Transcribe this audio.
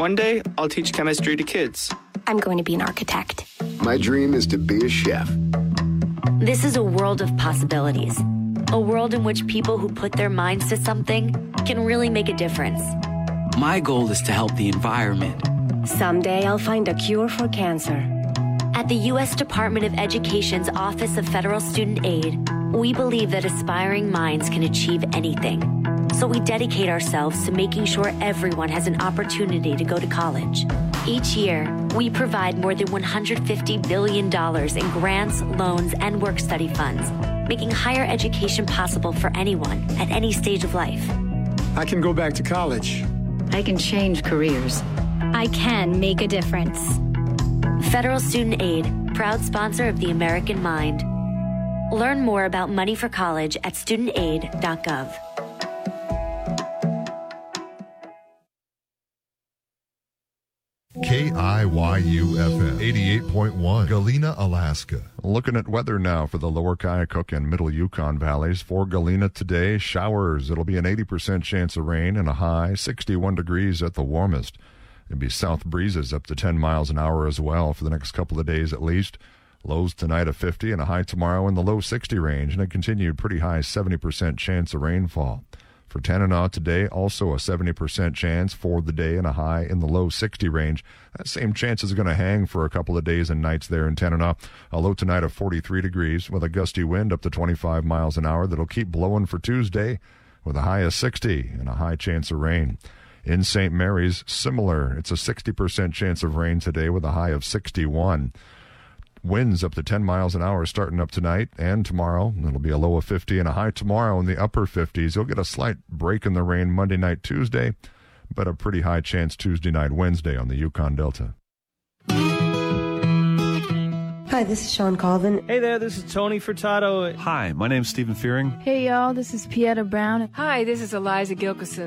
One day, I'll teach chemistry to kids. I'm going to be an architect. My dream is to be a chef. This is a world of possibilities. A world in which people who put their minds to something can really make a difference. My goal is to help the environment. Someday I'll find a cure for cancer. At the U.S. Department of Education's Office of Federal Student Aid, we believe that aspiring minds can achieve anything. So we dedicate ourselves to making sure everyone has an opportunity to go to college. Each year, we provide more than $150 billion in grants, loans, and work-study funds, making higher education possible for anyone at any stage of life. I can go back to college. I can change careers. I can make a difference. Federal Student Aid, proud sponsor of the American Mind. Learn more about money for college at studentaid.gov. KIYU-FM 88.1, Galena, Alaska. Looking at weather now for the lower Kyaukuk and middle Yukon valleys. For Galena today, showers. It'll be an 80% chance of rain and a high 61 degrees at the warmest. It'll be south breezes up to 10 miles an hour as well for the next couple of days at least. Lows tonight of 50 and a high tomorrow in the low 60 range and a continued pretty high 70% chance of rainfall. For Tanana today, also a 70% chance for the day and a high in the low 60 range. That same chance is going to hang for a couple of days and nights there in Tanana. A low tonight of 43 degrees with a gusty wind up to 25 miles an hour that'll keep blowing for Tuesday with a high of 60 and a high chance of rain. In St. Mary's, similar. It's a 60% chance of rain today with a high of 61. Winds up to 10 miles an hour starting up tonight and tomorrow. It'll be a low of 50 and a high tomorrow in the upper 50s. You'll get a slight break in the rain Monday night, Tuesday, but a pretty high chance Tuesday night, Wednesday on the Yukon Delta. Hi, this is Sean Colvin. Hey there, this is Tony Furtado. Hi, my name's Stephen Fearing. Hey y'all, this is Pieta Brown. Hi, this is Eliza Gilkison.